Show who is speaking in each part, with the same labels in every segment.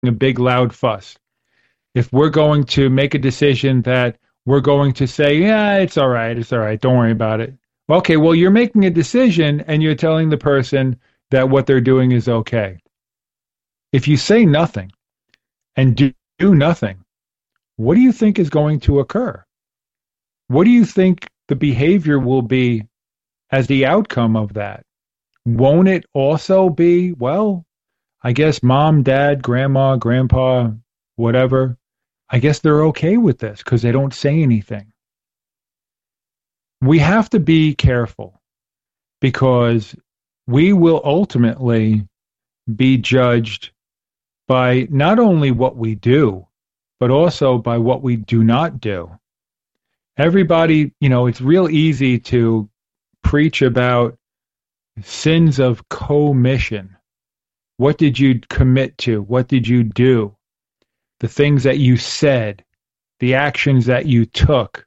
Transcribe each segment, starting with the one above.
Speaker 1: a big loud fuss. If we're going to make a decision that we're going to say, yeah, it's all right, don't worry about it. Okay, well, you're making a decision and you're telling the person that what they're doing is okay. If you say nothing and do nothing, what do you think is going to occur? What do you think the behavior will be as the outcome of that? Won't it also be, well, I guess mom, dad, grandma, grandpa, whatever, I guess they're okay with this because they don't say anything. We have to be careful because we will ultimately be judged by not only what we do, but also by what we do not do. Everybody, it's real easy to preach about sins of commission. What did you commit to? What did you do? The things that you said, the actions that you took.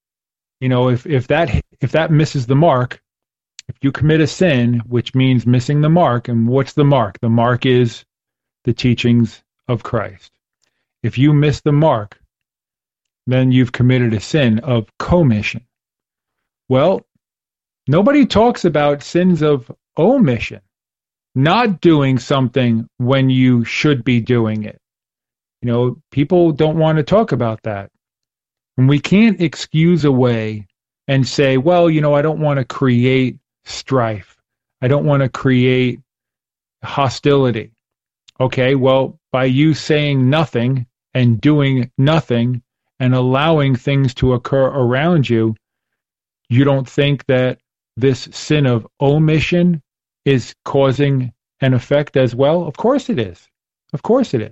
Speaker 1: If that misses the mark, if you commit a sin, which means missing the mark, and what's the mark? The mark is the teachings of Christ. If you miss the mark, then you've committed a sin of commission. Well, nobody talks about sins of omission, not doing something when you should be doing it. People don't want to talk about that. And we can't excuse away and say, well, I don't want to create strife. I don't want to create hostility. Okay, well, by you saying nothing and doing nothing and allowing things to occur around you, you don't think that this sin of omission is causing an effect as well? Of course it is. Of course it is.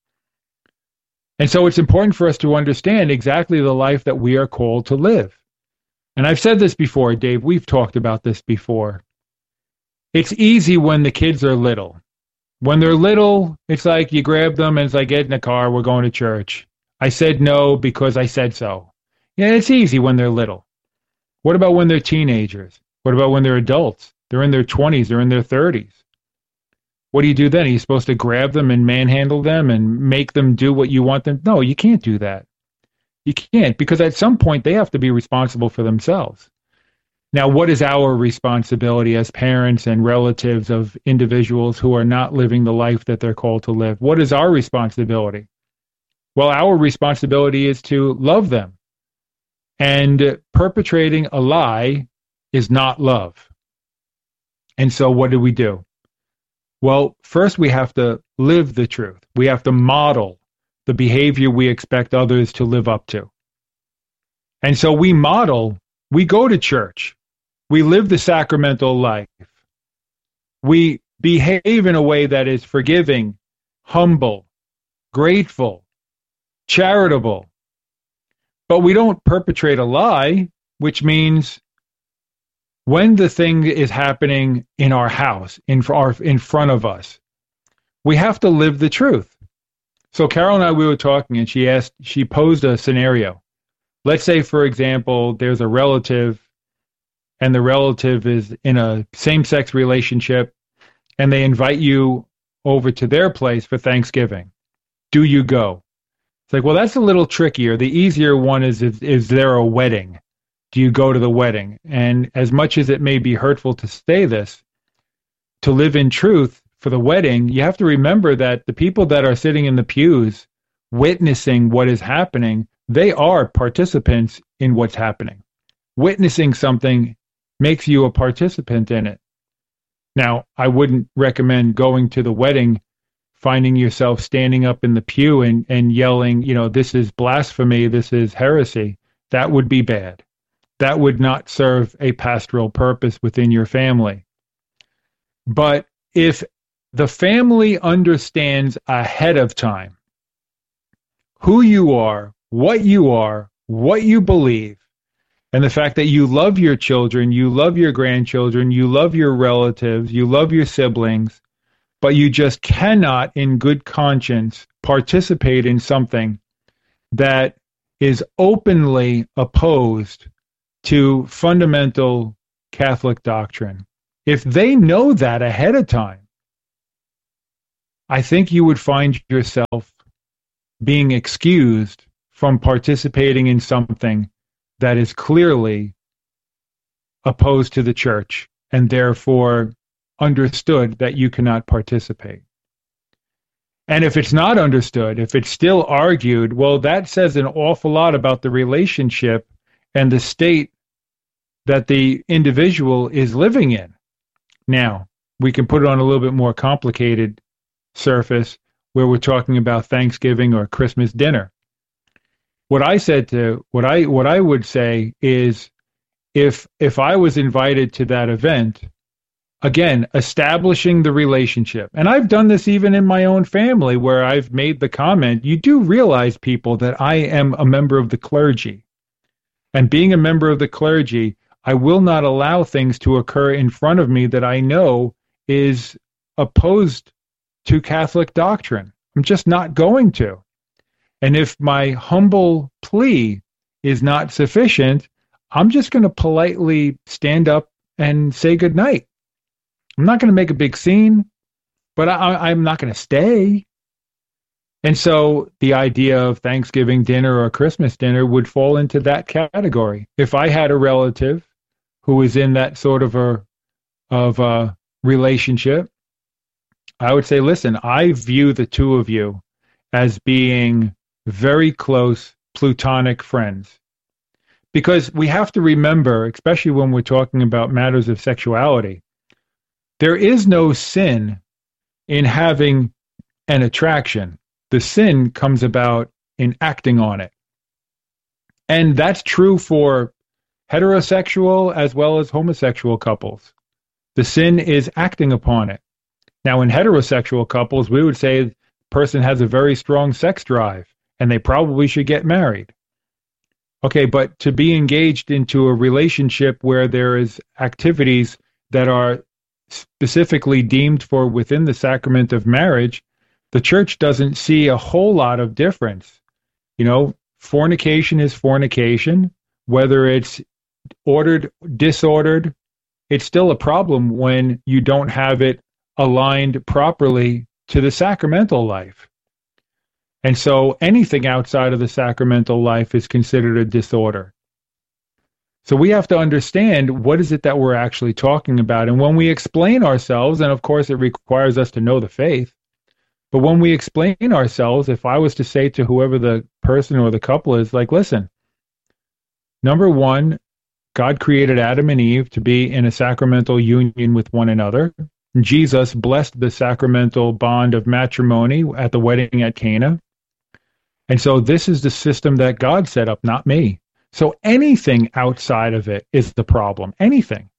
Speaker 1: And so it's important for us to understand exactly the life that we are called to live. And I've said this before, Dave, we've talked about this before. It's easy when the kids are little. When they're little, it's like you grab them and it's like, get in the car, we're going to church. I said no because I said so. Yeah, it's easy when they're little. What about when they're teenagers? What about when they're adults? They're in their 20s, they're in their 30s. What do you do then? Are you supposed to grab them and manhandle them and make them do what you want them? No, you can't do that. You can't, because at some point they have to be responsible for themselves. Now, what is our responsibility as parents and relatives of individuals who are not living the life that they're called to live? What is our responsibility? Well, our responsibility is to love them. And perpetrating a lie is not love. And so what do? Well, first we have to live the truth. We have to model the behavior we expect others to live up to. And so we go to church. We live the sacramental life. We behave in a way that is forgiving, humble, grateful, charitable. But we don't perpetrate a lie, which means when the thing is happening in our house, in front of us, we have to live the truth. So Carol and I, we were talking, and she posed a scenario. Let's say, for example, there's a relative, and the relative is in a same-sex relationship, and they invite you over to their place for Thanksgiving. Do you go? It's like, well, that's a little trickier. The easier one is there a wedding? Do you go to the wedding? And as much as it may be hurtful to say this, to live in truth for the wedding, you have to remember that the people that are sitting in the pews witnessing what is happening, they are participants in what's happening. Witnessing something makes you a participant in it. Now, I wouldn't recommend going to the wedding, finding yourself standing up in the pew and yelling, this is blasphemy, this is heresy. That would be bad. That would not serve a pastoral purpose within your family. But if the family understands ahead of time who you are, what you believe, and the fact that you love your children, you love your grandchildren, you love your relatives, you love your siblings, but you just cannot, in good conscience, participate in something that is openly opposed to fundamental Catholic doctrine. If they know that ahead of time, I think you would find yourself being excused from participating in something that is clearly opposed to the church and therefore understood that you cannot participate. And if it's not understood, if it's still argued, well, that says an awful lot about the relationship and the state that the individual is living in. Now, we can put it on a little bit more complicated surface where we're talking about Thanksgiving or Christmas dinner. What I would say is if I was invited to that event, again, establishing the relationship. And I've done this even in my own family where I've made the comment, you do realize, people, that I am a member of the clergy. And being a member of the clergy, I will not allow things to occur in front of me that I know is opposed to Catholic doctrine. I'm just not going to. And if my humble plea is not sufficient, I'm just going to politely stand up and say goodnight. I'm not going to make a big scene, but I'm not going to stay. And so the idea of Thanksgiving dinner or Christmas dinner would fall into that category. If I had a relative who was in that sort of a relationship, I would say, listen, I view the two of you as being very close platonic friends. Because we have to remember, especially when we're talking about matters of sexuality, there is no sin in having an attraction. The sin comes about in acting on it. And that's true for heterosexual as well as homosexual couples. The sin is acting upon it. Now, in heterosexual couples, we would say the person has a very strong sex drive, and they probably should get married. Okay, but to be engaged into a relationship where there is activities that are specifically deemed for within the sacrament of marriage, the church doesn't see a whole lot of difference. You know, fornication is fornication, whether it's ordered, disordered, it's still a problem when you don't have it aligned properly to the sacramental life. And so anything outside of the sacramental life is considered a disorder. So we have to understand what is it that we're actually talking about. And when we explain ourselves, and of course it requires us to know the faith, but when we explain ourselves, if I was to say to whoever the person or the couple is, like, listen, number one, God created Adam and Eve to be in a sacramental union with one another. Jesus blessed the sacramental bond of matrimony at the wedding at Cana. And so this is the system that God set up, not me. So anything outside of it is the problem. Anything.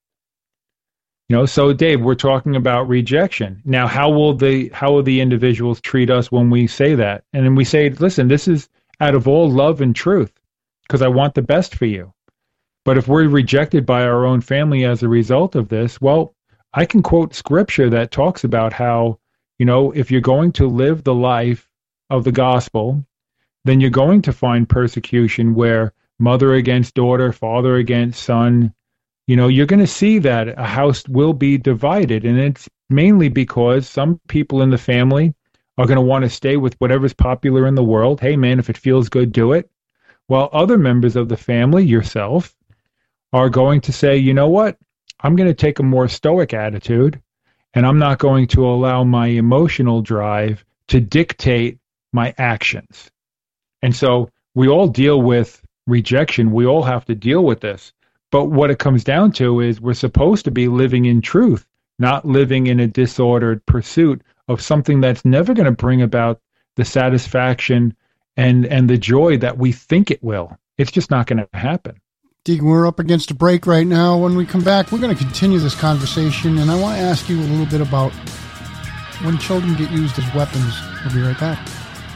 Speaker 1: You know, so Dave, we're talking about rejection. Now, how will the individuals treat us when we say that? And then we say, listen, this is out of all love and truth, because I want the best for you. But if we're rejected by our own family as a result of this, well, I can quote scripture that talks about how, you know, if you're going to live the life of the gospel, then you're going to find persecution where mother against daughter, father against son, you know, you're going to see that a house will be divided. And it's mainly because some people in the family are going to want to stay with whatever's popular in the world. Hey, man, if it feels good, do it. While other members of the family, yourself, are going to say, you know what? I'm going to take a more stoic attitude, and I'm not going to allow my emotional drive to dictate my actions. And so we all deal with rejection. We all have to deal with this. But what it comes down to is we're supposed to be living in truth, not living in a disordered pursuit of something that's never going to bring about the satisfaction and the joy that we think it will. It's just not going to happen.
Speaker 2: Deacon, we're up against a break right now. When we come back, we're going to continue this conversation, and I want to ask you a little bit about when children get used as weapons. We'll be right back.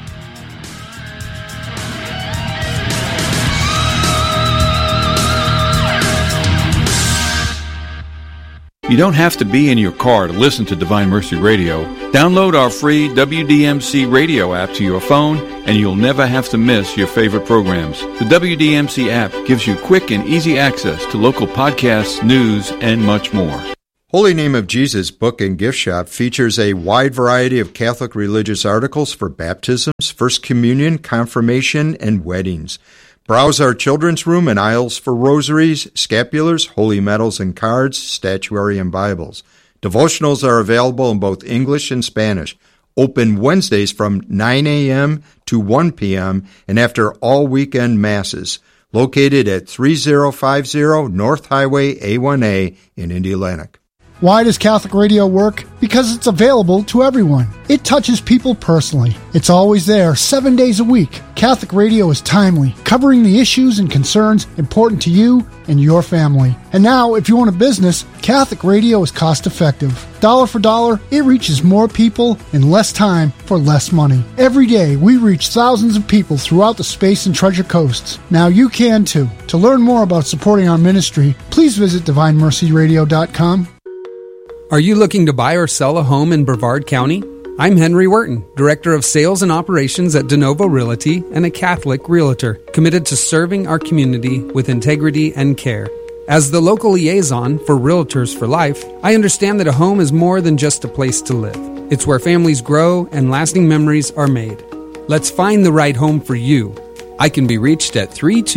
Speaker 3: You don't have to be in your car to listen to Divine Mercy Radio. Download our free WDMC radio app to your phone, and you'll never have to miss your favorite programs. The WDMC app gives you quick and easy access to local podcasts, news, and much more.
Speaker 4: Holy Name of Jesus Book and Gift Shop features a wide variety of Catholic religious articles for baptisms, First Communion, confirmation, and weddings. Browse our children's room and aisles for rosaries, scapulars, holy medals and cards, statuary, and Bibles. Devotionals are available in both English and Spanish. Open Wednesdays from 9 a.m. to 1 p.m. and after all weekend masses. Located at 3050 North Highway A1A in Indianapolis.
Speaker 2: Why does Catholic Radio work? Because it's available to everyone. It touches people personally. It's always there, 7 days a week. Catholic Radio is timely, covering the issues and concerns important to you and your family. And now, if you own a business, Catholic Radio is cost-effective. Dollar for dollar, it reaches more people in less time for less money. Every day, we reach thousands of people throughout the Space and Treasure Coasts. Now you can too. To learn more about supporting our ministry, please visit DivineMercyRadio.com.
Speaker 5: Are you looking to buy or sell a home in Brevard County? I'm Henry Wharton, Director of Sales and Operations at DeNovo Realty and a Catholic Realtor, committed to serving our community with integrity and care. As the local liaison for Realtors for Life, I understand that a home is more than just a place to live. It's where families grow and lasting memories are made. Let's find the right home for you. I can be reached at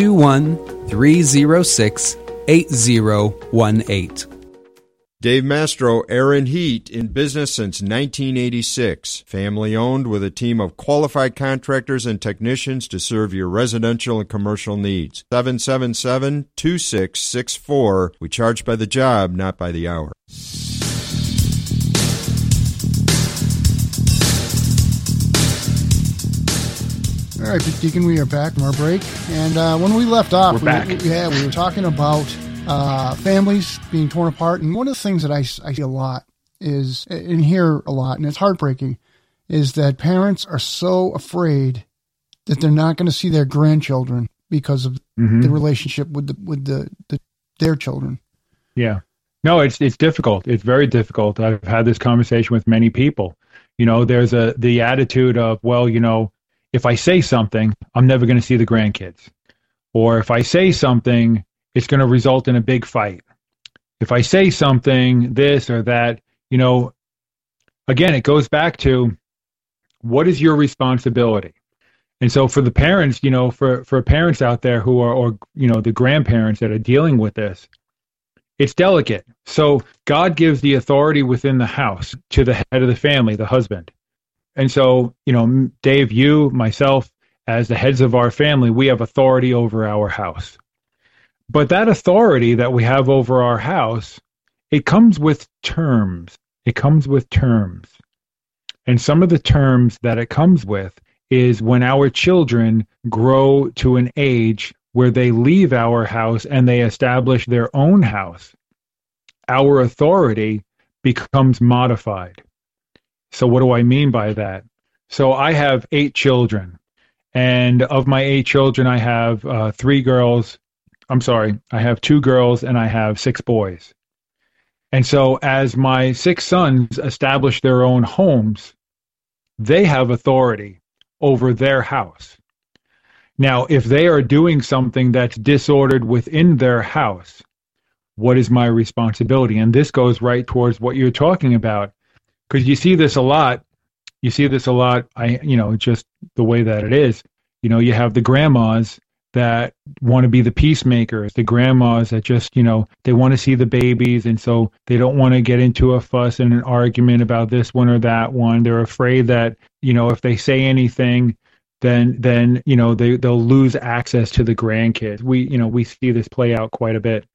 Speaker 5: 321-306-8018.
Speaker 4: Dave Mastro, Aaron Heat, in business since 1986. Family owned with a team of qualified contractors and technicians to serve your residential and commercial needs. 777-2664. We charge by the job, not by the hour.
Speaker 2: All right, Deacon, we are back from our break. And when we left off, we were talking about families being torn apart. And one of the things that I see a lot is, and hear a lot, and it's heartbreaking, is that parents are so afraid that they're not going to see their grandchildren because of the relationship with their children.
Speaker 1: Yeah. No, it's difficult. It's very difficult. I've had this conversation with many people. You know, there's the attitude of, well, you know, if I say something, I'm never going to see the grandkids. Or if I say something, it's going to result in a big fight. If I say something, this or that, you know, again, it goes back to what is your responsibility? And so for the parents, you know, for parents out there who are, or, you know, the grandparents that are dealing with this, it's delicate. So God gives the authority within the house to the head of the family, the husband. And so, you know, Dave, you, myself, as the heads of our family, we have authority over our house. But that authority that we have over our house, it comes with terms. It comes with terms. And some of the terms that it comes with is when our children grow to an age where they leave our house and they establish their own house, our authority becomes modified. So what do I mean by that? So I have 8 children. And of my 8 children, I have 3 girls. I'm sorry, I have 2 girls and I have 6 boys. And so as my 6 sons establish their own homes, they have authority over their house. Now, if they are doing something that's disordered within their house, what is my responsibility? And this goes right towards what you're talking about, because you see this a lot. You see this a lot, just the way that it is. You know, you have the grandmas that want to be the peacemakers, the grandmas that just, you know, they want to see the babies, and so they don't want to get into a fuss and an argument about this one or that one. They're afraid that, you know, if they say anything, then you know, they'll lose access to the grandkids. We see this play out quite a bit.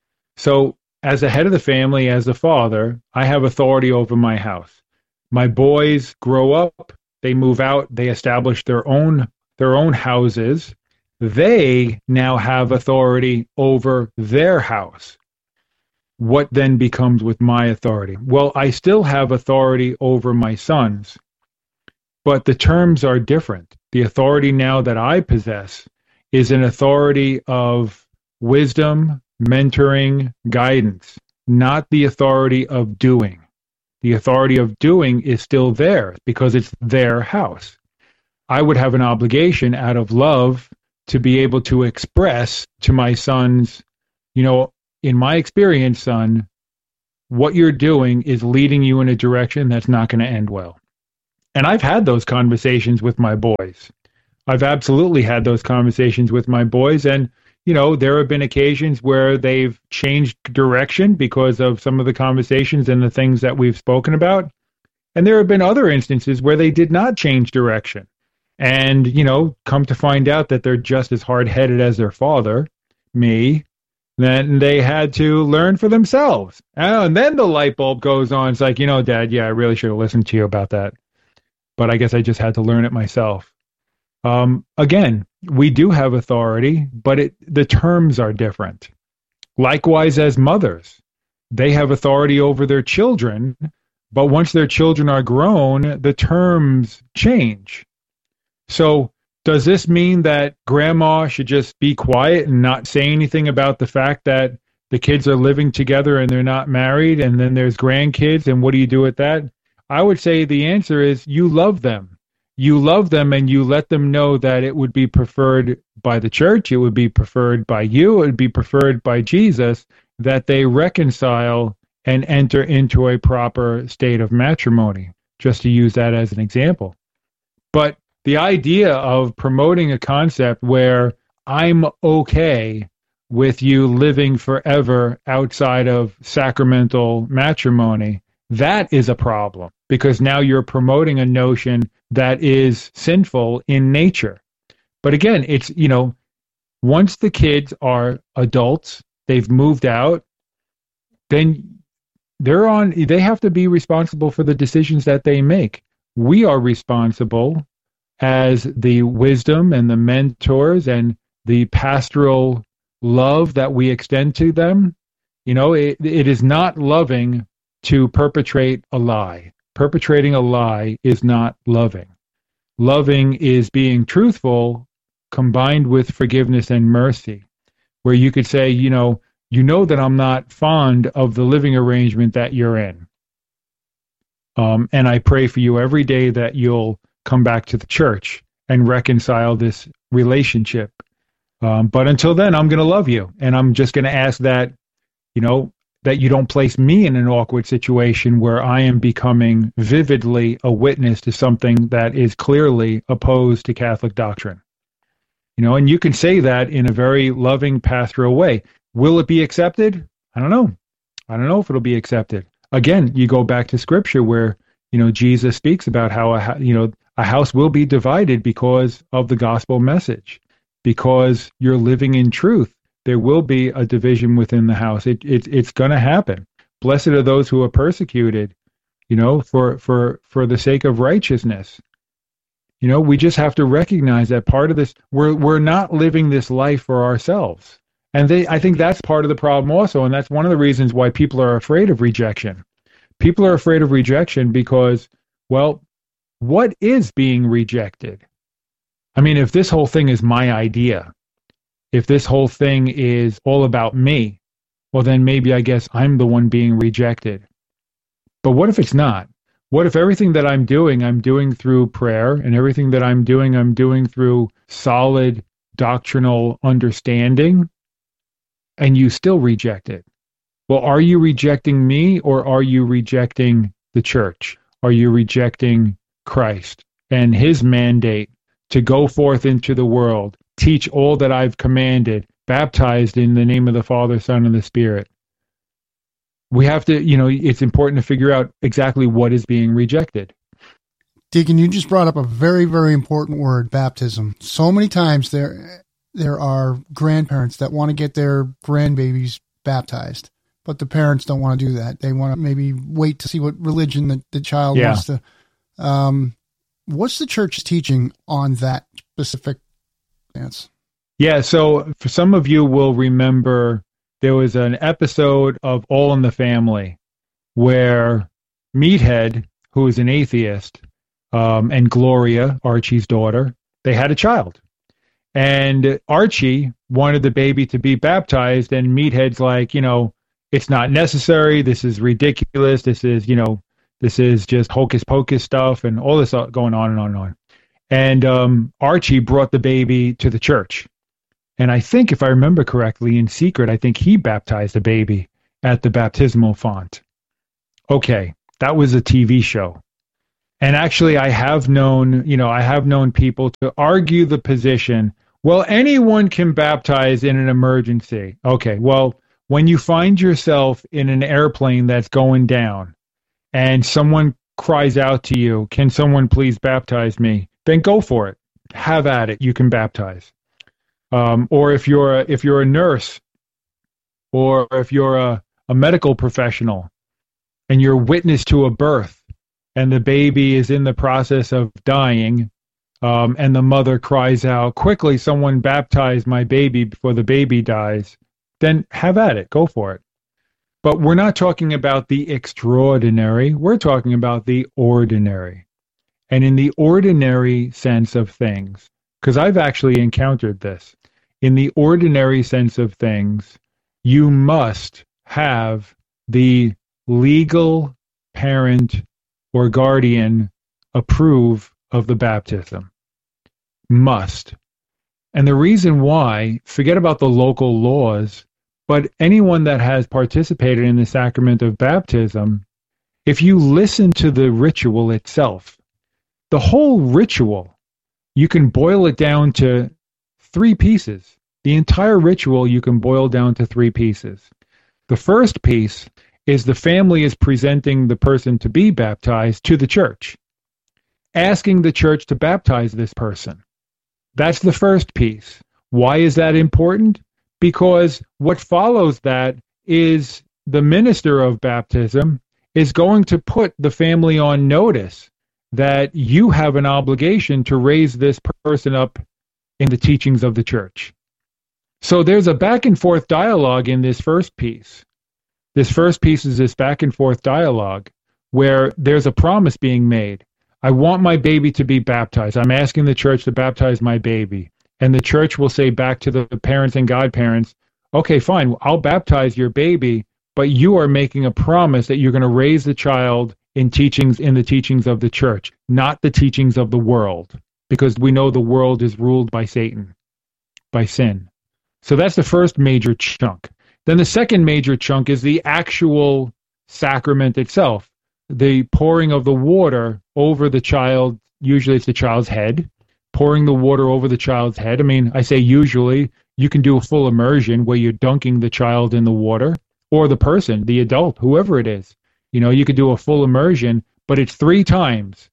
Speaker 1: So as the head of the family, as the father, I have authority over my house. My boys grow up, they move out, they establish their own houses. They now have authority over their house. What then becomes with my authority? Well, I still have authority over my sons, but the terms are different. The authority now that I possess is an authority of wisdom, mentoring, guidance, not the authority of doing. The authority of doing is still there because it's their house. I would have an obligation out of love to be able to express to my sons, you know, in my experience, son, what you're doing is leading you in a direction that's not going to end well. And I've had those conversations with my boys. I've absolutely had those conversations with my boys. And, you know, there have been occasions where they've changed direction because of some of the conversations and the things that we've spoken about. And there have been other instances where they did not change direction. And, you know, come to find out that they're just as hard-headed as their father, me, then they had to learn for themselves. And then the light bulb goes on. It's like, you know, Dad, yeah, I really should have listened to you about that. But I guess I just had to learn it myself. Again, we do have authority, but the terms are different. Likewise, as mothers, they have authority over their children, but once their children are grown, the terms change. So does this mean that grandma should just be quiet and not say anything about the fact that the kids are living together and they're not married, and then there's grandkids, and what do you do with that? I would say the answer is you love them. You love them and you let them know that it would be preferred by the church, it would be preferred by you, it would be preferred by Jesus, that they reconcile and enter into a proper state of matrimony, just to use that as an example. But the idea of promoting a concept where I'm okay with you living forever outside of sacramental matrimony, that is a problem, because now you're promoting a notion that is sinful in nature. But again, it's, you know, once the kids are adults, they've moved out, then they have to be responsible for the decisions that they make. We are responsible as the wisdom and the mentors and the pastoral love that we extend to them. You know, it is not loving to perpetrate a lie. Perpetrating a lie is not loving. Loving is being truthful combined with forgiveness and mercy, where you could say, you know that I'm not fond of the living arrangement that you're in. And I pray for you every day that you'll come back to the church and reconcile this relationship. But until then, I'm going to love you. And I'm just going to ask that, you know, that you don't place me in an awkward situation where I am becoming vividly a witness to something that is clearly opposed to Catholic doctrine. You know, and you can say that in a very loving, pastoral way. Will it be accepted? I don't know. I don't know if it'll be accepted. Again, you go back to Scripture where, you know, Jesus speaks about how, a house will be divided because of the gospel message, because you're living in truth. There will be a division within the house. It's going to happen. Blessed are those who are persecuted, you know, for the sake of righteousness. You know, we just have to recognize that part of this, we're not living this life for ourselves. And I think that's part of the problem also, and that's one of the reasons why people are afraid of rejection. People are afraid of rejection because, well, what is being rejected? I mean, if this whole thing is my idea, if this whole thing is all about me, well, then maybe I guess I'm the one being rejected. But what if it's not? What if everything that I'm doing through prayer, and everything that I'm doing through solid doctrinal understanding, and you still reject it? Well, are you rejecting me, or are you rejecting the church? Are you rejecting Christ and his mandate to go forth into the world, teach all that I've commanded, baptized in the name of the Father, Son, and the Spirit? We have to, you know, it's important to figure out exactly what is being rejected.
Speaker 2: Deacon, you just brought up a very, very important word, baptism. So many times there are grandparents that want to get their grandbabies baptized, but the parents don't want to do that. They want to maybe wait to see what religion the child wants to. What's the church's teaching on that specific stance?
Speaker 1: Yeah, so for some of you will remember there was an episode of All in the Family where Meathead, who is an atheist, and Gloria, Archie's daughter, they had a child. And Archie wanted the baby to be baptized, and Meathead's like, you know, it's not necessary, this is ridiculous, this is just hocus pocus stuff, and all this going on and on and on. And Archie brought the baby to the church. And I think, if I remember correctly, in secret, I think he baptized the baby at the baptismal font. okay, that was a TV show. And actually, I have known people to argue the position, well, anyone can baptize in an emergency. Okay, well, when you find yourself in an airplane that's going down and someone cries out to you, can someone please baptize me? Then go for it. Have at it. You can baptize. Or if you're a nurse, or if you're a medical professional and you're witness to a birth, and the baby is in the process of dying, and the mother cries out, quickly, someone baptize my baby before the baby dies, then have at it. Go for it. But we're not talking about the extraordinary. We're talking about the ordinary. And in the ordinary sense of things, because I've actually encountered this, in the ordinary sense of things, you must have the legal parent or guardian approve of the baptism. Must. And the reason why, forget about the local laws, but anyone that has participated in the sacrament of baptism, if you listen to the ritual itself, the whole ritual, you can boil it down to 3 pieces. The entire ritual you can boil down to 3 pieces. The first piece is the family is presenting the person to be baptized to the church, asking the church to baptize this person. That's the first piece. Why is that important? Because what follows that is the minister of baptism is going to put the family on notice that you have an obligation to raise this person up in the teachings of the church. So there's a back and forth dialogue in this first piece. This first piece is this back and forth dialogue where there's a promise being made. I want my baby to be baptized. I'm asking the church to baptize my baby. And the church will say back to the parents and godparents, okay, fine, I'll baptize your baby, but you are making a promise that you're going to raise the child in the teachings of the church, not the teachings of the world, because we know the world is ruled by Satan, by sin. So that's the first major chunk. Then the second major chunk is the actual sacrament itself, the pouring of the water over the child. Usually it's the child's head, pouring the water over the child's head. I mean, I say usually, you can do a full immersion where you're dunking the child in the water, or the person, the adult, whoever it is. You could do a full immersion, but it's 3 times.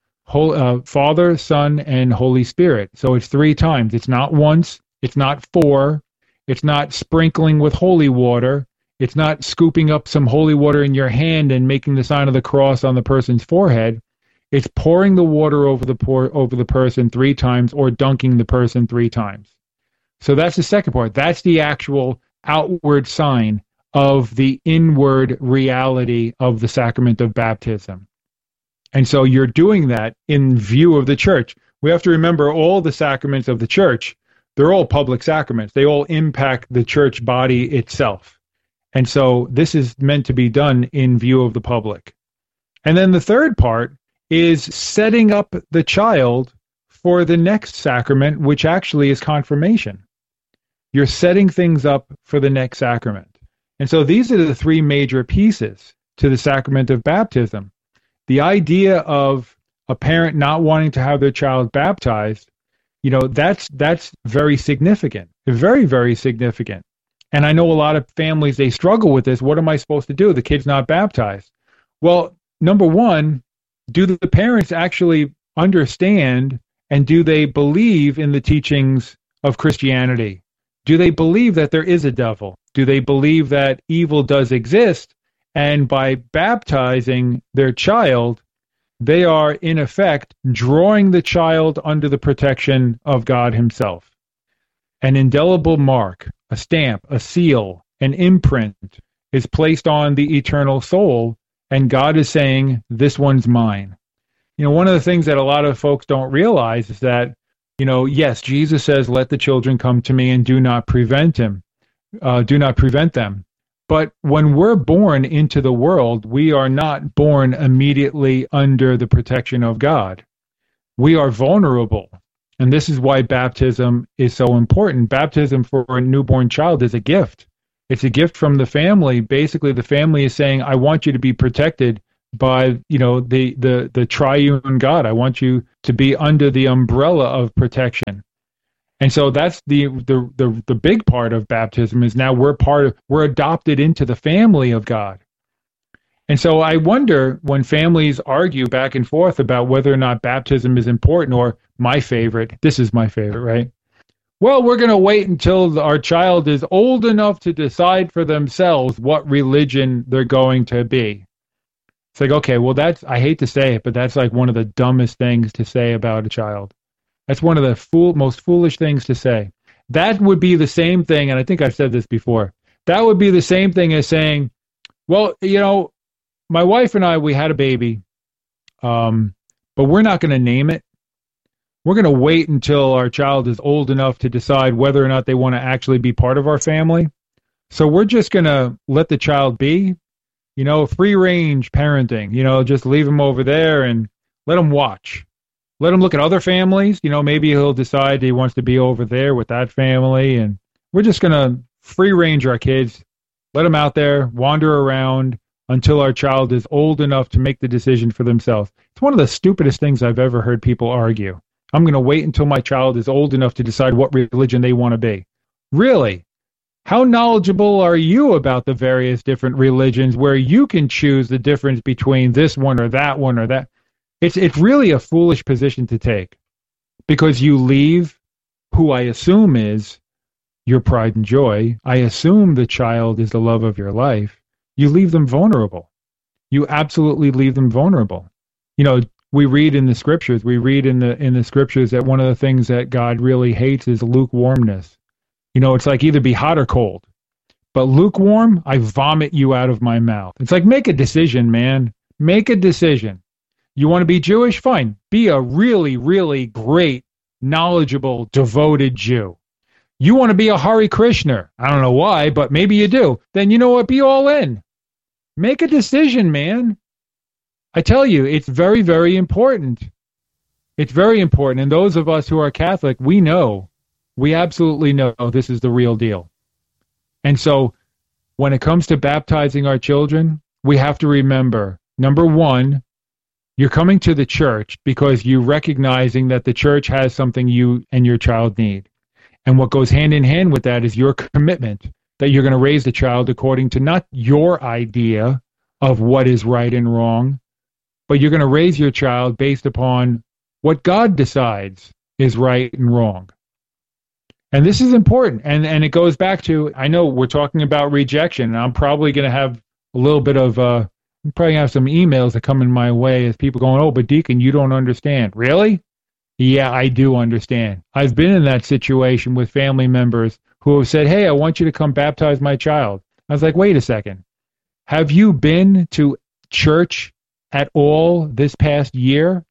Speaker 1: Father, Son, and Holy Spirit. So it's 3 times. It's not once. It's not 4. It's not sprinkling with holy water. It's not scooping up some holy water in your hand and making the sign of the cross on the person's forehead. It's pouring the water over the person 3 times, or dunking the person 3 times. So that's the second part. That's the actual outward sign of the inward reality of the sacrament of baptism. And so you're doing that in view of the church. We have to remember all the sacraments of the church, they're all public sacraments. They all impact the church body itself. And so this is meant to be done in view of the public. And then the third part is setting up the child for the next sacrament, which actually is confirmation. You're setting things up for the next sacrament. And so these are the 3 major pieces to the sacrament of baptism. The idea of a parent not wanting to have their child baptized, that's very significant, very, very significant. And I know a lot of families, they struggle with this. What am I supposed to do? The kid's not baptized. Well, number one, do the parents actually understand and do they believe in the teachings of Christianity? Do they believe that there is a devil? Do they believe that evil does exist? And by baptizing their child, they are, in effect, drawing the child under the protection of God himself. An indelible mark, a stamp, a seal, an imprint is placed on the eternal soul, and God is saying, this one's mine. One of the things that a lot of folks don't realize is that, yes, Jesus says, let the children come to me and do not prevent them. But when we're born into the world, we are not born immediately under the protection of God. We are vulnerable. And this is why baptism is so important. Baptism for a newborn child is a gift. It's a gift from the family. Basically, the family is saying, I want you to be protected by, the triune God. I want you to be under the umbrella of protection. And so that's the big part of baptism is now we're adopted into the family of God. And so I wonder when families argue back and forth about whether or not baptism is important, or this is my favorite, right? Well, we're going to wait until our child is old enough to decide for themselves what religion they're going to be. It's like, okay, well, I hate to say it, but that's like one of the dumbest things to say about a child. That's one of the most foolish things to say. That would be the same thing, and I think I've said this before, that would be the same thing as saying, well, my wife and I, we had a baby, but we're not going to name it. We're going to wait until our child is old enough to decide whether or not they want to actually be part of our family. So we're just going to let the child be, free-range parenting, just leave him over there and let him watch. Let him look at other families. Maybe he'll decide he wants to be over there with that family. And we're just going to free-range our kids, let them out there, wander around until our child is old enough to make the decision for themselves. It's one of the stupidest things I've ever heard people argue. I'm going to wait until my child is old enough to decide what religion they want to be. Really? How knowledgeable are you about the various different religions where you can choose the difference between this one or that one or that? It's really a foolish position to take, because you leave who I assume is your pride and joy. I assume the child is the love of your life. You leave them vulnerable. You absolutely leave them vulnerable. We read in the scriptures, that one of the things that God really hates is lukewarmness. It's like either be hot or cold. But lukewarm, I vomit you out of my mouth. It's like, make a decision, man. Make a decision. You want to be Jewish? Fine. Be a really, really great, knowledgeable, devoted Jew. You want to be a Hare Krishna? I don't know why, but maybe you do. Then you know what? Be all in. Make a decision, man. I tell you, it's very, very important. It's very important. And those of us who are Catholic, we absolutely know this is the real deal. And so when it comes to baptizing our children, we have to remember, number one, you're coming to the church because you're recognizing that the church has something you and your child need. And what goes hand in hand with that is your commitment that you're going to raise the child according to not your idea of what is right and wrong, but you're going to raise your child based upon what God decides is right and wrong. And this is important. And it goes back to, I know we're talking about rejection, and I'm probably going to have a little bit of, probably have some emails that come in my way as people going, oh, but Deacon, you don't understand. Really? Yeah, I do understand. I've been in that situation with family members who have said, hey, I want you to come baptize my child. I was like, wait a second. Have you been to church at all this past year?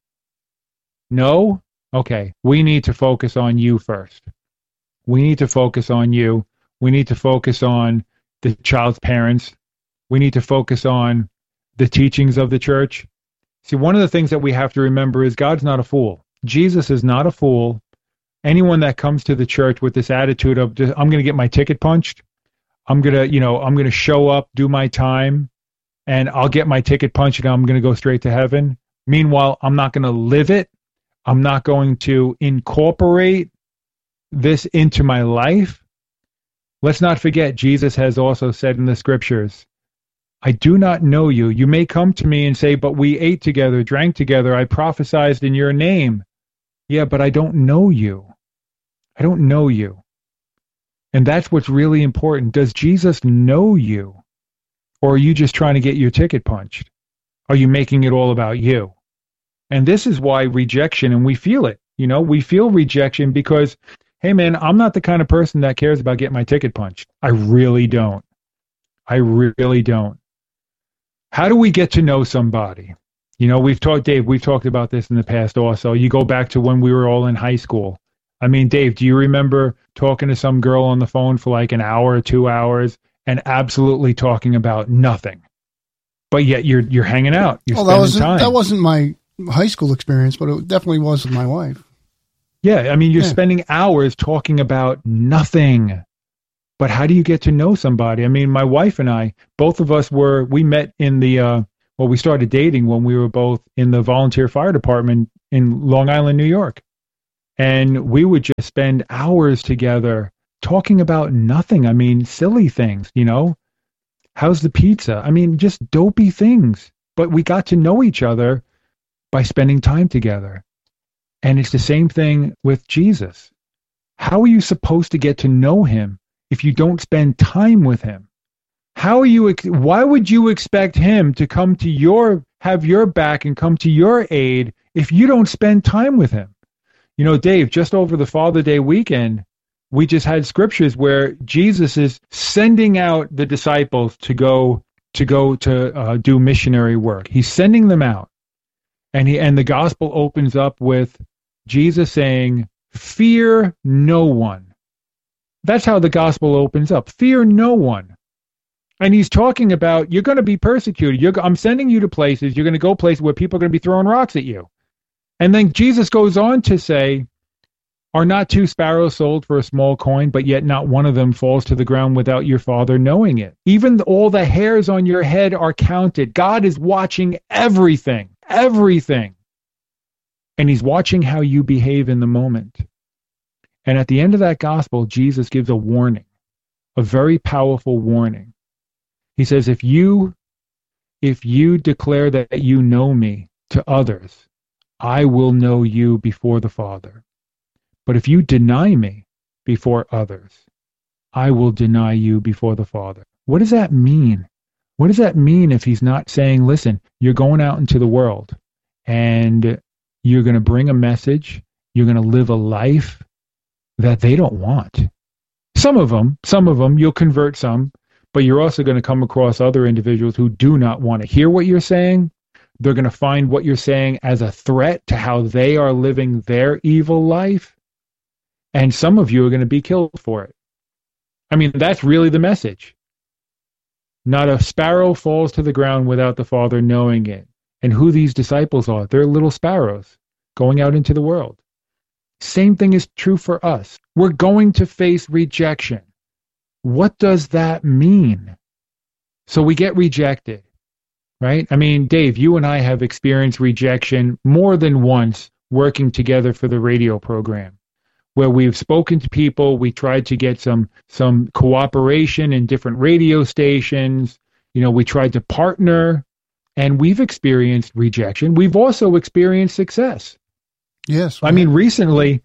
Speaker 1: No? Okay. We need to focus on you first. We need to focus on you. We need to focus on the child's parents. We need to focus on the teachings of the church. See, one of the things that we have to remember is God's not a fool. Jesus is not a fool. Anyone that comes to the church with this attitude of, I'm going to get my ticket punched, I'm going to show up, do my time, and I'll get my ticket punched and I'm going to go straight to heaven. Meanwhile, I'm not going to live it. I'm not going to incorporate this into my life. Let's not forget, Jesus has also said in the scriptures, I do not know you. You may come to me and say, but we ate together, drank together, I prophesied in your name. Yeah, but I don't know you. I don't know you. And that's what's really important. Does Jesus know you? Or are you just trying to get your ticket punched? Are you making it all about you? And this is why rejection, and we feel it. We feel rejection because, hey man, I'm not the kind of person that cares about getting my ticket punched. I really don't. I really don't. How do we get to know somebody? We've talked about this in the past also. You go back to when we were all in high school. I mean, Dave, do you remember talking to some girl on the phone for like an hour or 2 hours and absolutely talking about nothing? But yet you're hanging out. You're spending time.
Speaker 2: That wasn't my high school experience, but it definitely was with my wife.
Speaker 1: Yeah, I mean, you're spending hours talking about nothing. But how do you get to know somebody? I mean, my wife and I, both of us we met in the Well, we started dating when we were both in the volunteer fire department in Long Island, New York. And we would just spend hours together talking about nothing. I mean, silly things, How's the pizza? I mean, just dopey things. But we got to know each other by spending time together. And it's the same thing with Jesus. How are you supposed to get to know him if you don't spend time with him? Why would you expect him to come to have your back and come to your aid if you don't spend time with him? Dave, just over the Father Day weekend, we just had scriptures where Jesus is sending out the disciples to go to do missionary work. He's sending them out. And the gospel opens up with Jesus saying, "Fear no one." That's how the gospel opens up. Fear no one. And he's talking about, you're going to be persecuted. I'm sending you to places. You're going to go places where people are going to be throwing rocks at you. And then Jesus goes on to say, "Are not 2 sparrows sold for a small coin, but yet not one of them falls to the ground without your Father knowing it? Even all the hairs on your head are counted." God is watching everything. And he's watching how you behave in the moment. And at the end of that gospel, Jesus gives a warning, a very powerful warning. He says, if you declare that you know me to others, I will know you before the Father. But if you deny me before others, I will deny you before the Father. What does that mean? What does that mean if he's not saying, listen, you're going out into the world and you're going to bring a message, you're going to live a life that they don't want. Some of them, you'll convert some, but you're also going to come across other individuals who do not want to hear what you're saying. They're going to find what you're saying as a threat to how they are living their evil life. And some of you are going to be killed for it. I mean, that's really the message. Not a sparrow falls to the ground without the Father knowing it. And who these disciples are, they're little sparrows going out into the world. Same thing is true for us. We're going to face rejection. What does that mean? So we get rejected, right? I mean, Dave, you and I have experienced rejection more than once working together for the radio program, where we've spoken to people, we tried to get some cooperation in different radio stations, we tried to partner, and we've experienced rejection. We've also experienced success.
Speaker 2: Yes.
Speaker 1: I mean, recently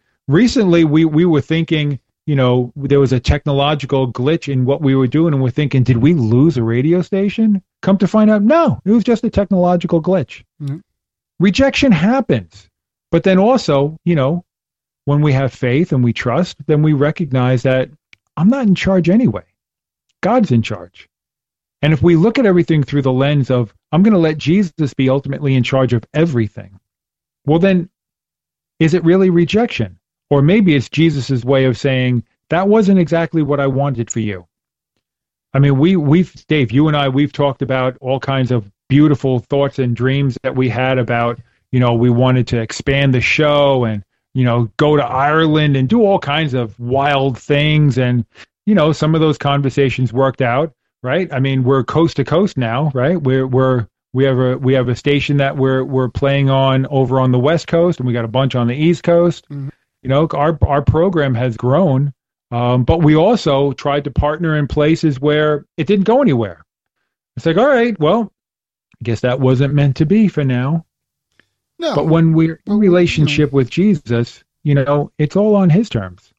Speaker 1: we were thinking, there was a technological glitch in what we were doing, and we're thinking, did we lose a radio station? Come to find out, no, it was just a technological glitch. Mm-hmm. Rejection happens. But then also, when we have faith and we trust, then we recognize that I'm not in charge anyway. God's in charge. And if we look at everything through the lens of, I'm going to let Jesus be ultimately in charge of everything, well then, is it really rejection? Or maybe it's Jesus's way of saying, that wasn't exactly what I wanted for you. I mean, Dave, you and I, we've talked about all kinds of beautiful thoughts and dreams that we had about, we wanted to expand the show and, go to Ireland and do all kinds of wild things. And, some of those conversations worked out, right? I mean, we're coast to coast now, right? We have a station that we're playing on over on the West Coast, and we got a bunch on the East Coast. Mm-hmm. Our program has grown, but we also tried to partner in places where it didn't go anywhere. It's like, all right, well, I guess that wasn't meant to be for now. No. But when we're in relationship with Jesus, it's all on his terms.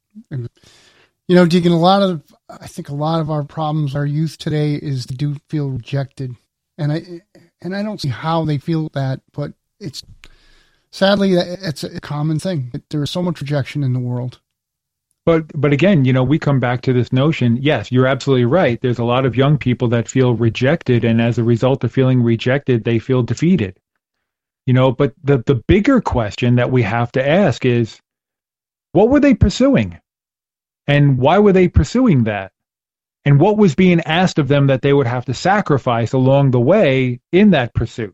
Speaker 2: Deacon, I think a lot of our problems, our youth today, is they do feel rejected. And I don't see how they feel that, but sadly, it's a common thing. There is so much rejection in the world.
Speaker 1: But again, we come back to this notion, yes, you're absolutely right. There's a lot of young people that feel rejected, and as a result of feeling rejected, they feel defeated. But the bigger question that we have to ask is, what were they pursuing? And why were they pursuing that? And what was being asked of them that they would have to sacrifice along the way in that pursuit?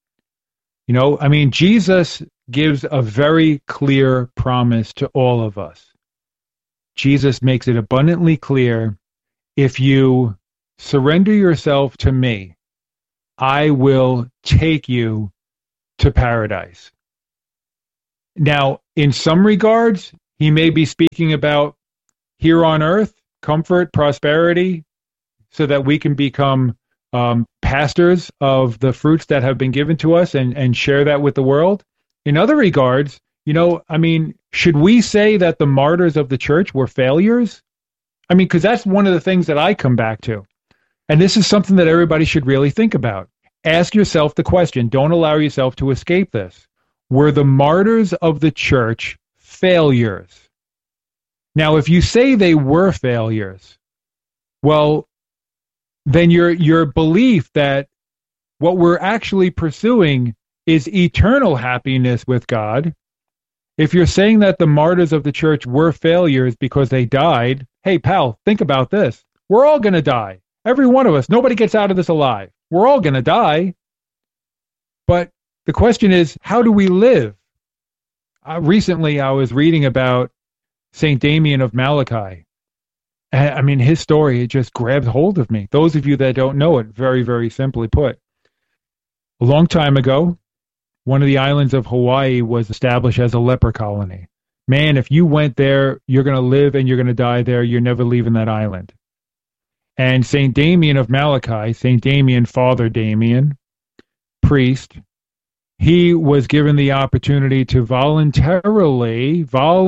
Speaker 1: Jesus gives a very clear promise to all of us. Jesus makes it abundantly clear, if you surrender yourself to me, I will take you to paradise. Now, in some regards, he may be speaking about here on earth, comfort, prosperity, so that we can become pastors of the fruits that have been given to us and share that with the world. In other regards, should we say that the martyrs of the church were failures? Because that's one of the things that I come back to. And this is something that everybody should really think about. Ask yourself the question. Don't allow yourself to escape this. Were the martyrs of the church failures? Now, if you say they were failures, well, then your belief that what we're actually pursuing is eternal happiness with God. If you're saying that the martyrs of the church were failures because they died, hey, pal, think about this. We're all going to die. Every one of us. Nobody gets out of this alive. We're all going to die. But the question is, how do we live? Recently, I was reading about St. Damien of Malachi. His story, it just grabbed hold of me. Those of you that don't know it, very, very simply put. A long time ago, one of the islands of Hawaii was established as a leper colony. Man, if you went there, you're going to live and you're going to die there. You're never leaving that island. And St. Damien of Malachi, St. Damien, Father Damien, priest, he was given the opportunity to voluntarily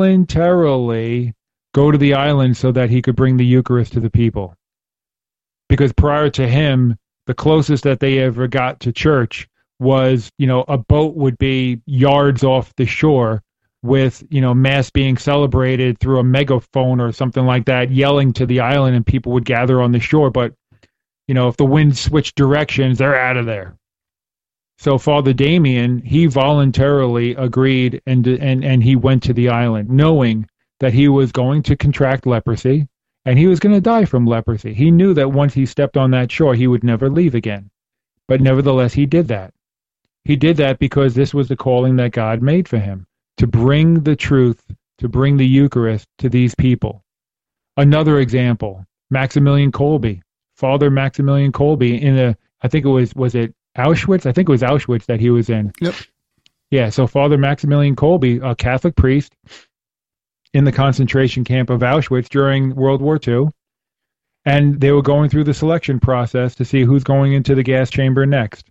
Speaker 1: go to the island so that he could bring the Eucharist to the people. Because prior to him, the closest that they ever got to church was, a boat would be yards off the shore with, Mass being celebrated through a megaphone or something like that, yelling to the island, and people would gather on the shore. But, if the wind switched directions, they're out of there. So Father Damien, he voluntarily agreed and he went to the island, knowing that he was going to contract leprosy and he was going to die from leprosy. He knew that once he stepped on that shore, he would never leave again. But nevertheless, he did that. He did that because this was the calling that God made for him, to bring the truth, to bring the Eucharist to these people. Another example, Maximilian Kolbe, Father Maximilian Kolbe I think it was it Auschwitz? I think it was Auschwitz that he was in.
Speaker 2: Yep.
Speaker 1: Yeah, so Father Maximilian Kolbe, a Catholic priest in the concentration camp of Auschwitz during World War II, and they were going through the selection process to see who's going into the gas chamber next.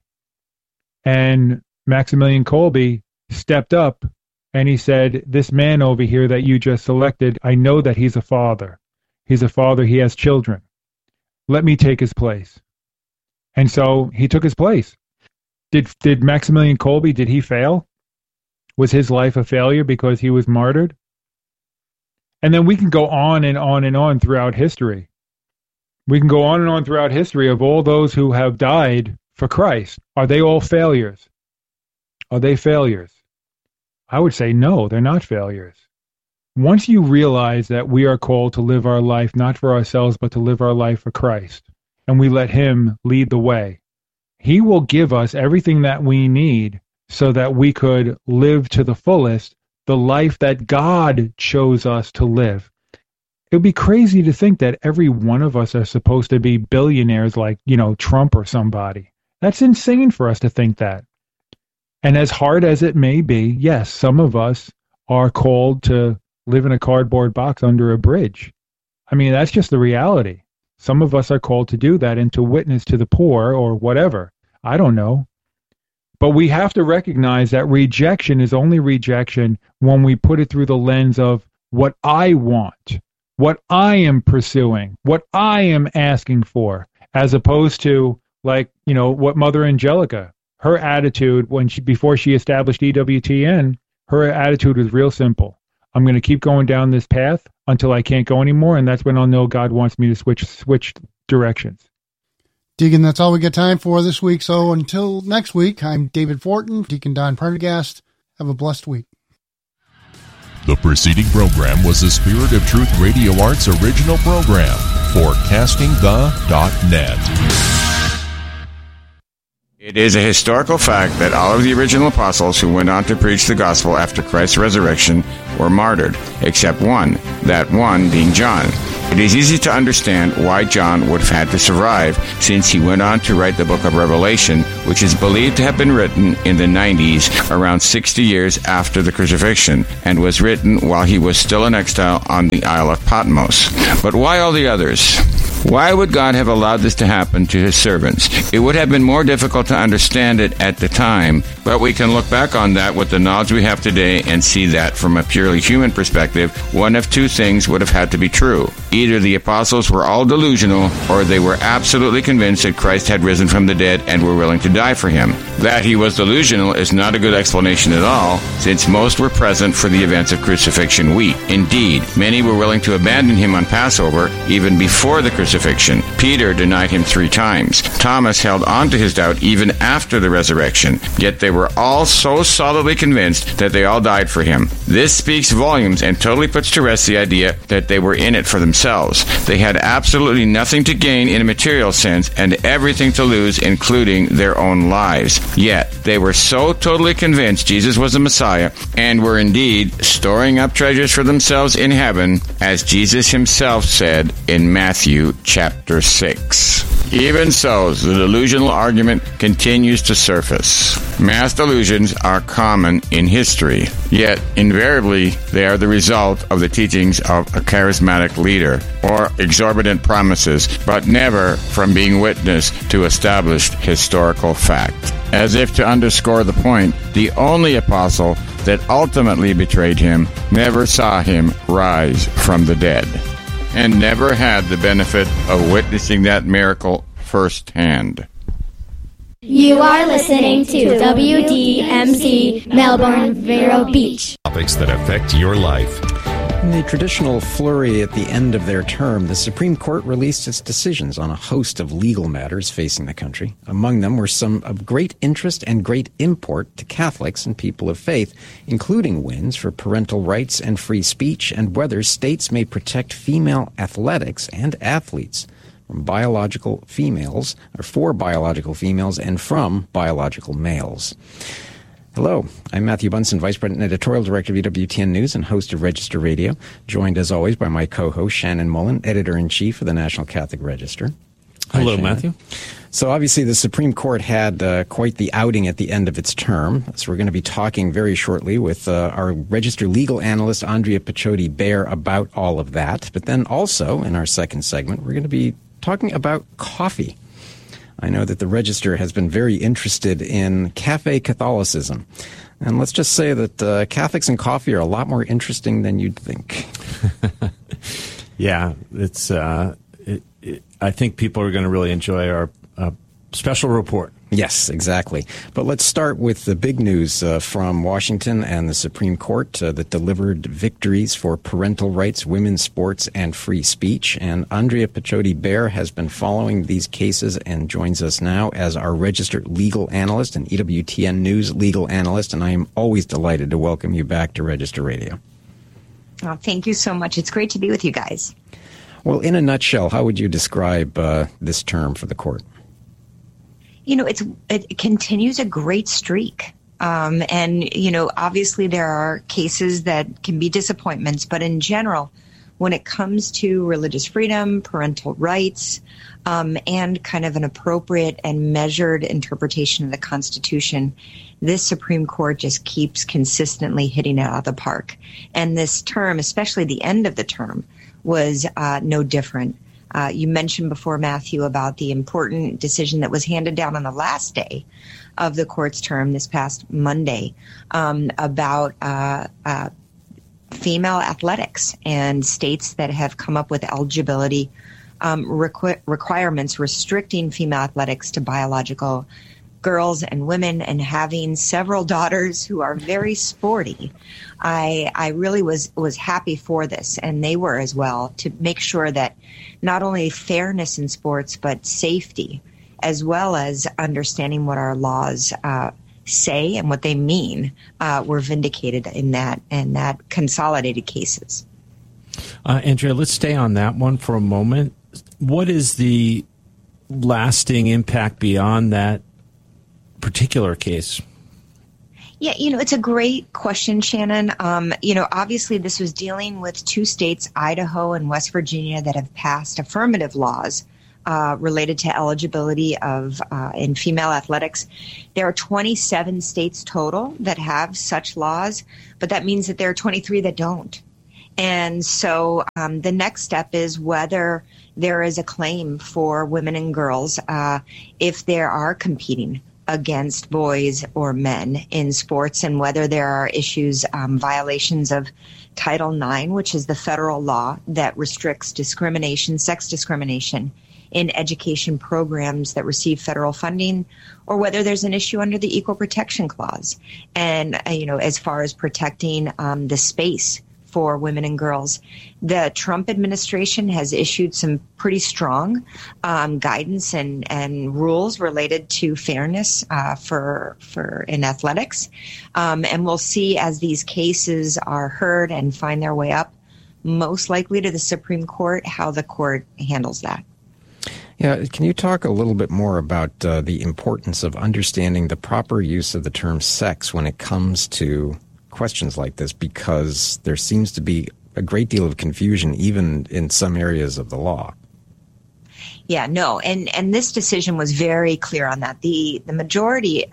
Speaker 1: And Maximilian Kolbe stepped up and he said, this man over here that you just selected, I know that he's a father. He's a father, he has children. Let me take his place. And so he took his place. Did Maximilian Kolbe, did he fail? Was his life a failure because he was martyred? And then we can go on and on and on throughout history. We can go on and on throughout history of all those who have died for Christ. Are they all failures? Are they failures? I would say no, they're not failures. Once you realize that we are called to live our life not for ourselves, but to live our life for Christ, and we let him lead the way, he will give us everything that we need so that we could live to the fullest the life that God chose us to live. It would be crazy to think that every one of us are supposed to be billionaires like, Trump or somebody. That's insane for us to think that. And as hard as it may be, yes, some of us are called to live in a cardboard box under a bridge. That's just the reality. Some of us are called to do that and to witness to the poor or whatever. I don't know. But we have to recognize that rejection is only rejection when we put it through the lens of what I want, what I am pursuing, what I am asking for, as opposed to what Mother Angelica, her attitude before she established EWTN, her attitude was real simple. I'm going to keep going down this path until I can't go anymore, and that's when I'll know God wants me to switch directions.
Speaker 2: Deacon, that's all we got time for this week. So until next week, I'm David Fortin, Deacon Don Prendergast. Have a blessed week.
Speaker 6: The preceding program was a Spirit of Truth Radio Arts original program for CastingThe.net.
Speaker 7: It is a historical fact that all of the original apostles who went on to preach the gospel after Christ's resurrection were martyred, except one, that one being John. It is easy to understand why John would have had to survive, since he went on to write the book of Revelation, which is believed to have been written in the 90s, around 60 years after the crucifixion, and was written while he was still in exile on the Isle of Patmos. But why all the others? Why would God have allowed this to happen to his servants? It would have been more difficult to understand it at the time, but we can look back on that with the knowledge we have today and see that from a purely human perspective, one of two things would have had to be true. Either the apostles were all delusional, or they were absolutely convinced that Christ had risen from the dead and were willing to die for him. That he was delusional is not a good explanation at all, since most were present for the events of crucifixion week. Indeed, many were willing to abandon him on Passover even before the crucifixion. Peter denied him 3 times. Thomas held on to his doubt even after the resurrection. Yet they were all so solidly convinced that they all died for him. This speaks volumes and totally puts to rest the idea that they were in it for themselves. They had absolutely nothing to gain in a material sense and everything to lose, including their own lives. Yet they were so totally convinced Jesus was the Messiah and were indeed storing up treasures for themselves in heaven, as Jesus himself said in Matthew chapter 6. Even so, the delusional argument continues to surface. Mass delusions are common in history, yet invariably they are the result of the teachings of a charismatic leader or exorbitant promises, but never from being witness to established historical fact. As if to underscore the point, the only apostle that ultimately betrayed him never saw him rise from the dead, and never had the benefit of witnessing that miracle firsthand.
Speaker 8: You are listening to WDMC Melbourne Vero Beach.
Speaker 6: Topics that affect your life.
Speaker 9: In the traditional flurry at the end of their term, the Supreme Court released its decisions on a host of legal matters facing the country. Among them were some of great interest and great import to Catholics and people of faith, including wins for parental rights and free speech, and whether states may protect female athletics and athletes from biological females, or for biological females, and from biological males. Hello, I'm Matthew Bunson, Vice President and Editorial Director of EWTN News and host of Register Radio, joined as always by my co-host Shannon Mullen, Editor-in-Chief of the National Catholic Register.
Speaker 10: Hello, Matthew.
Speaker 9: So obviously the Supreme Court had quite the outing at the end of its term, so we're going to be talking very shortly with our Register legal analyst Andrea Picciott-Bear about all of that. But then also, in our second segment, we're going to be talking about coffee. I know that the Register has been very interested in cafe Catholicism. And let's just say that Catholics and coffee are a lot more interesting than you'd think.
Speaker 10: Yeah, it's. I think people are going to really enjoy our special report.
Speaker 9: Yes, exactly. But let's start with the big news from Washington and the Supreme Court that delivered victories for parental rights, women's sports, and free speech. And Andrea Picciott-Bear has been following these cases and joins us now as our registered legal analyst and EWTN News legal analyst. And I am always delighted to welcome you back to Register Radio.
Speaker 11: Oh, thank you so much. It's great to be with you guys.
Speaker 9: Well, in a nutshell, how would you describe this term for the court?
Speaker 11: You know, it continues a great streak. And, you know, obviously there are cases that can be disappointments, but in general, when it comes to religious freedom, parental rights, and kind of an appropriate and measured interpretation of the Constitution, this Supreme Court just keeps consistently hitting it out of the park. And this term, especially the end of the term, was no different. You mentioned before, Matthew, about the important decision that was handed down on the last day of the court's term this past Monday about female athletics and states that have come up with eligibility requirements restricting female athletics to biological girls and women, and having several daughters who are very sporty. I really was happy for this, and they were as well, to make sure that not only fairness in sports, but safety, as well as understanding what our laws say and what they mean, were vindicated in that consolidated cases.
Speaker 10: Andrea, let's stay on that one for a moment. What is the lasting impact beyond that particular case?
Speaker 11: Yeah, it's a great question, Shannon. Obviously this was dealing with two states, Idaho and West Virginia, that have passed affirmative laws related to eligibility in female athletics. There are 27 states total that have such laws, but that means that there are 23 that don't. And so the next step is whether there is a claim for women and girls if there are competing against boys or men in sports, and whether there are issues, violations of Title IX, which is the federal law that restricts discrimination, sex discrimination in education programs that receive federal funding, or whether there's an issue under the Equal Protection Clause. And, as far as protecting the space for women and girls, the Trump administration has issued some pretty strong guidance and rules related to fairness for in athletics. And we'll see as these cases are heard and find their way up, most likely to the Supreme Court, how the court handles that.
Speaker 9: Yeah, can you talk a little bit more about the importance of understanding the proper use of the term sex when it comes to questions like this, because there seems to be a great deal of confusion even in some areas of the law.
Speaker 11: Yeah, no, and this decision was very clear on that. The majority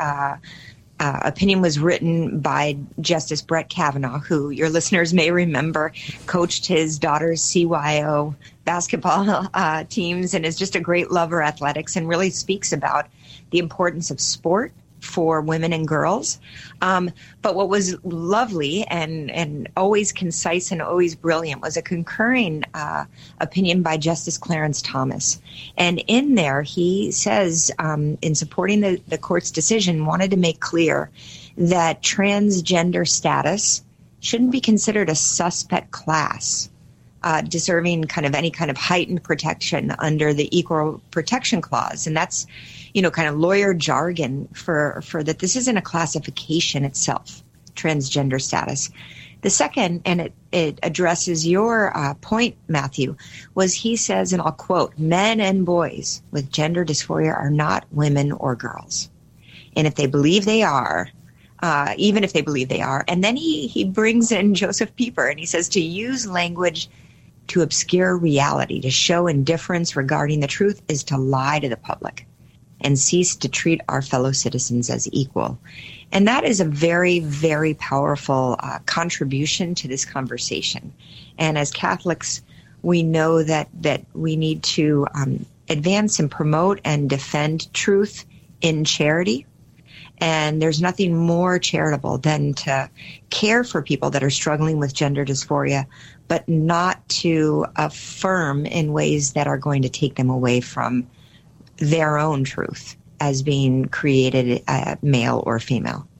Speaker 11: opinion was written by Justice Brett Kavanaugh, who your listeners may remember coached his daughter's CYO basketball teams and is just a great lover of athletics and really speaks about the importance of sport for women and girls. But what was lovely and always concise and always brilliant was a concurring opinion by Justice Clarence Thomas. And in there, he says, in supporting the court's decision, wanted to make clear that transgender status shouldn't be considered a suspect class, deserving kind of any kind of heightened protection under the Equal Protection Clause. And that's kind of lawyer jargon for that. This isn't a classification itself, transgender status. The second, and it addresses your point, Matthew, was he says, and I'll quote, "Men and boys with gender dysphoria are not women or girls. And if they believe they are, even if they believe they are," and then he brings in Joseph Pieper and he says, "to use language to obscure reality, to show indifference regarding the truth, is to lie to the public and cease to treat our fellow citizens as equal." And that is a very, very powerful contribution to this conversation. And as Catholics, we know that we need to advance and promote and defend truth in charity. And there's nothing more charitable than to care for people that are struggling with gender dysphoria, but not to affirm in ways that are going to take them away from their own truth as being created male or female.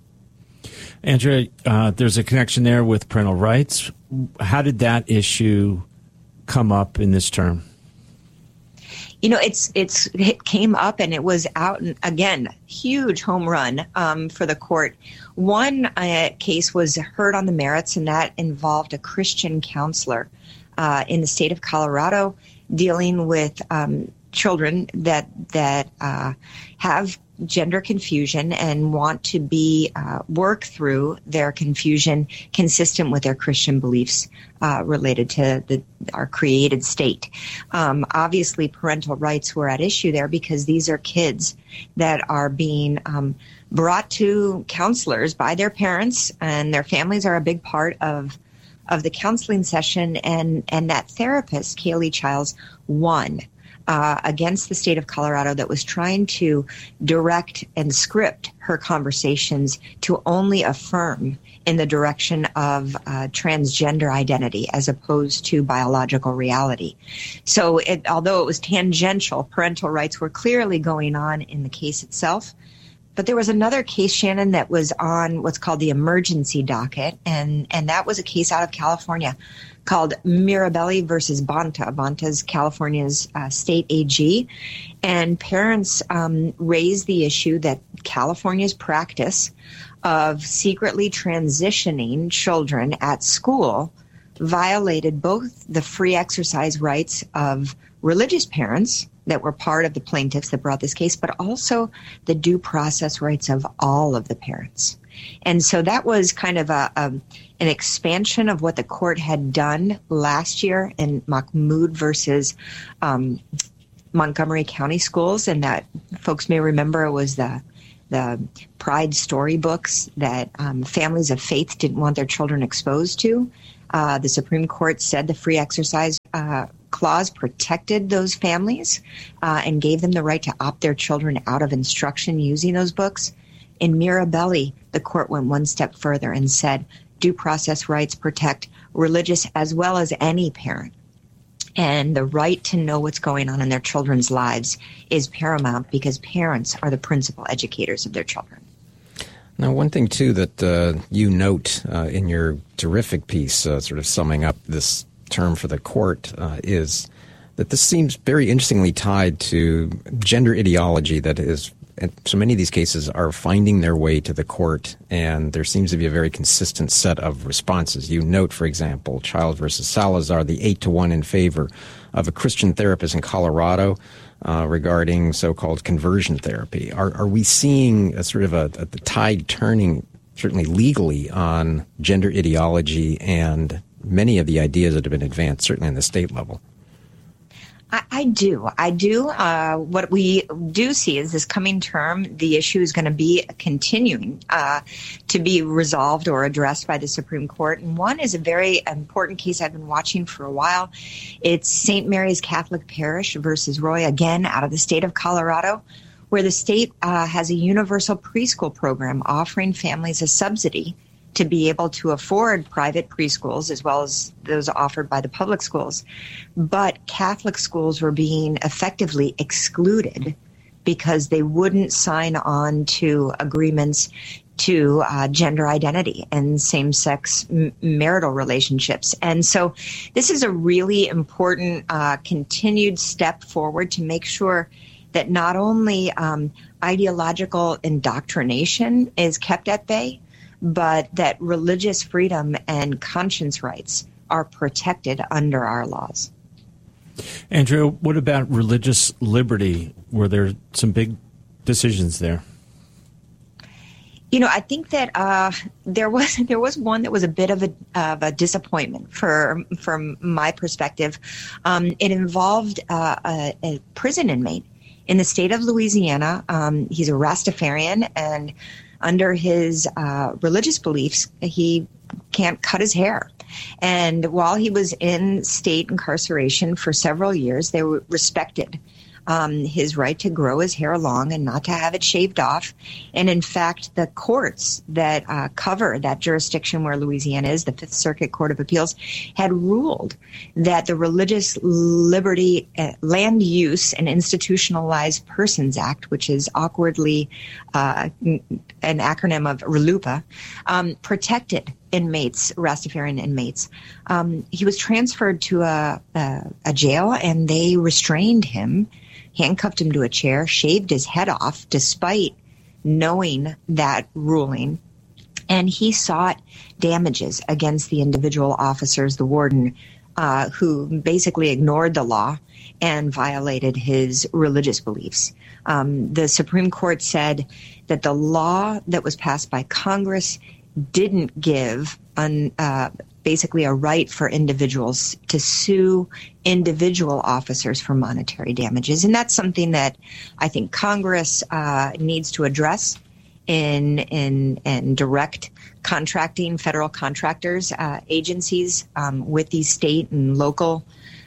Speaker 10: Andrea, there's a connection there with parental rights. How did that issue come up in this term? It came up and it was out, and again, huge home run for the court. One case was heard on the merits, and that involved a Christian counselor in the state of Colorado dealing with children that have gender confusion and want to be work through their confusion consistent with their Christian beliefs related to our created state. Obviously, parental rights were at issue there because these are kids that are being brought to counselors by their parents, and their families are a big part of the counseling session. And that therapist, Kaylee Childs, won against the state of Colorado that was trying to direct and script her conversations to only affirm in the direction of transgender identity as opposed to biological reality. So although it was tangential, parental rights were clearly going on in the case itself. But there was another case, Shannon, that was on what's called the emergency docket, and that was a case out of California called Mirabelli versus Bonta. Bonta's California's state AG. And parents raised the issue that California's practice of secretly transitioning children at school violated both the free exercise rights of
Speaker 11: religious parents that were part of the plaintiffs that brought this case, but also the due process rights of all of the parents. And so that was kind of an expansion of what the court had done last year in Mahmoud versus Montgomery County Schools, and that folks may remember it was the Pride storybooks that families of faith didn't want their children exposed to. The Supreme Court said the free exercise clause protected those families and gave them the right to opt their children out of instruction using those books. In Mirabelli, the court went one step further and said due process rights protect religious as well as any parent. And the right to know what's going on in their children's lives is paramount because parents are the principal educators of their children.
Speaker 9: Now, one thing, too, that you note in your terrific piece, sort of summing up this term for the court, is that this seems very interestingly tied to gender ideology that is, and so many of these cases are finding their way to the court, and there seems to be a very consistent set of responses. You note, for example, Child versus Salazar, the 8-1 in favor of a Christian therapist in Colorado regarding so-called conversion therapy. Are we seeing a sort of a tide turning, certainly legally, on gender ideology and many of the ideas that have been advanced, certainly in the state level?
Speaker 11: I do. What we do see is this coming term, the issue is going to be continuing to be resolved or addressed by the Supreme Court. And one is a very important case I've been watching for a while. It's St. Mary's Catholic Parish versus Roy, again, out of the state of Colorado, where the state has a universal preschool program offering families a subsidy to be able to afford private preschools as well as those offered by the public schools. But Catholic schools were being effectively excluded because they wouldn't sign on to agreements to gender identity and same-sex marital relationships. And so this is a really important continued step forward to make sure that not only ideological indoctrination is kept at bay, but that religious freedom and conscience rights are protected under our laws.
Speaker 12: Andrea, what about religious liberty? Were there some big decisions there?
Speaker 11: You know, I think that there was one that was a bit of a disappointment from my perspective. It involved a prison inmate in the state of Louisiana. He's a Rastafarian, and under his religious beliefs, he can't cut his hair. And while he was in state incarceration for several years, they respected his right to grow his hair long and not to have it shaved off. And in fact, the courts that cover that jurisdiction where Louisiana is, the Fifth Circuit Court of Appeals, had ruled that the Religious Liberty Land Use and Institutionalized Persons Act, which is awkwardly an acronym of RLUIPA, protected inmates, Rastafarian inmates. He was transferred to a jail, and they restrained him, handcuffed him to a chair, shaved his head off despite knowing that ruling. And he sought damages against the individual officers, the warden, who basically ignored the law and violated his religious beliefs. The Supreme Court said that the law that was passed by Congress didn't give basically a right for individuals to sue individual officers for monetary damages. And that's something that I think Congress needs to address in direct contracting, federal contractors, agencies with these state and local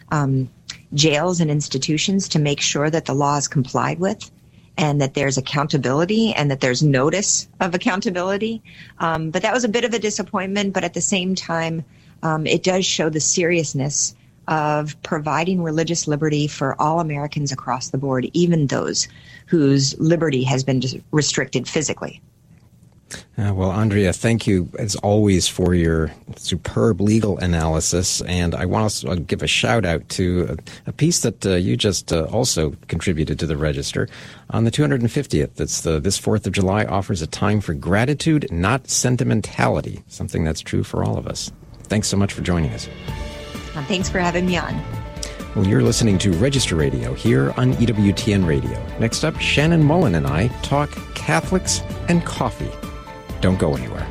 Speaker 11: jails and institutions to make sure that the law is complied with, and that there's accountability and that there's notice of accountability. But that was a bit of a disappointment. But at the same time, it does show the seriousness of providing religious liberty for all Americans across the board, even those whose liberty has been restricted physically.
Speaker 9: Well, Andrea, thank you, as always, for your superb legal analysis. And I want to give a shout-out to a piece that you just also contributed to the Register on the 250th. It's this 4th of July offers a time for gratitude, not sentimentality, something that's true for all of us. Thanks so much for joining us.
Speaker 11: Thanks for having me on.
Speaker 9: Well, you're listening to Register Radio here on EWTN Radio. Next up, Shannon Mullen and I talk Catholics and coffee. Don't go anywhere.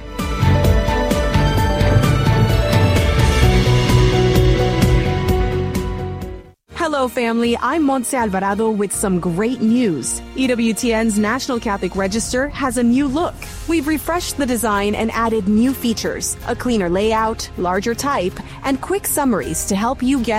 Speaker 13: Hello, family. I'm Montse Alvarado with some great news. EWTN's National Catholic Register has a new look. We've refreshed the design and added new features, a cleaner layout, larger type, and quick summaries to help you get